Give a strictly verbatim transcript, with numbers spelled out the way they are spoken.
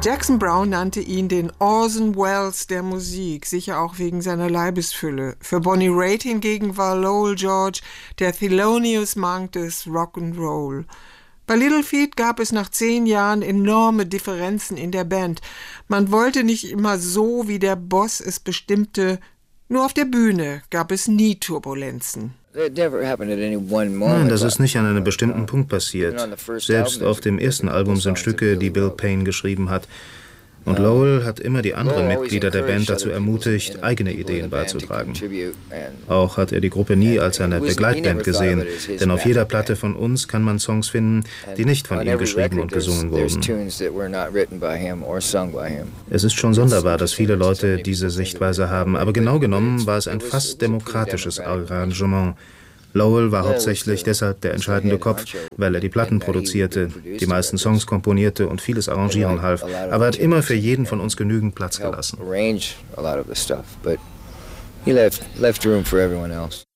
Jackson Browne nannte ihn den Orson Welles der Musik, sicher auch wegen seiner Leibesfülle. Für Bonnie Raitt hingegen war Lowell George der Thelonious Monk des Rock'n'Roll. Bei Little Feat gab es nach zehn Jahren enorme Differenzen in der Band. Man wollte nicht immer so, wie der Boss es bestimmte. Nur auf der Bühne gab es nie Turbulenzen. Nein, das ist nicht an einem bestimmten Punkt passiert. Selbst auf dem ersten Album sind Stücke, die Bill Payne geschrieben hat. Und Lowell hat immer die anderen Mitglieder der Band dazu ermutigt, eigene Ideen beizutragen. Auch hat er die Gruppe nie als eine Begleitband gesehen, denn auf jeder Platte von uns kann man Songs finden, die nicht von ihm geschrieben und gesungen wurden. Es ist schon sonderbar, dass viele Leute diese Sichtweise haben, aber genau genommen war es ein fast demokratisches Arrangement. Lowell war hauptsächlich deshalb der entscheidende Kopf, weil er die Platten produzierte, die meisten Songs komponierte und vieles arrangieren half, aber hat immer für jeden von uns genügend Platz gelassen.